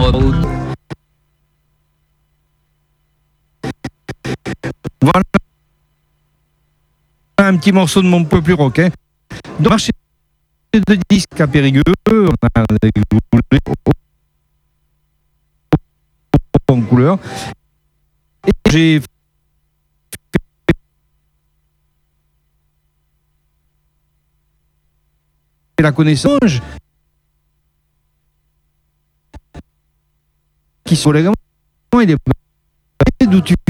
Voilà un petit morceau de mon peu plus rock. Hein. Dans le marché de disques à Périgueux, on a des goulets en couleur. Et j'ai fait la connaissance qui sont les gamins et les d'où tu